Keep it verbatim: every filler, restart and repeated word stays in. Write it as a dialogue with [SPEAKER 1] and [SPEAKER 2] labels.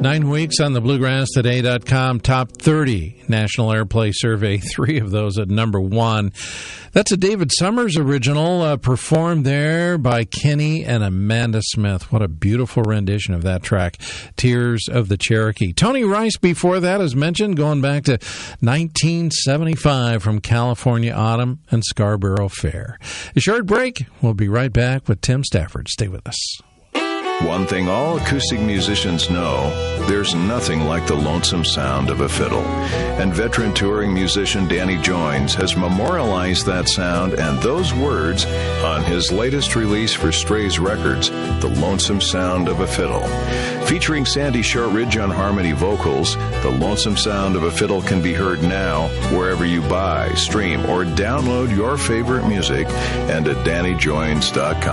[SPEAKER 1] Nine weeks on the Bluegrass Today dot com Top thirty National Airplay Survey. Three of those at number one. That's a David Summers original, uh, performed there by Kenny and Amanda Smith. What a beautiful rendition of that track, Tears of the Cherokee. Tony Rice before that, as mentioned, going back to nineteen seventy-five from California Autumn and Scarborough Fair. A short break. We'll be right back with Tim Stafford. Stay with us.
[SPEAKER 2] One thing all acoustic musicians know, there's nothing like the lonesome sound of a fiddle. And veteran touring musician Danny Joines has memorialized that sound and those words on his latest release for Strays Records, The Lonesome Sound of a Fiddle. Featuring Sandy Shortridge on harmony vocals, The Lonesome Sound of a Fiddle can be heard now wherever you buy, stream, or download your favorite music and at danny joines dot com.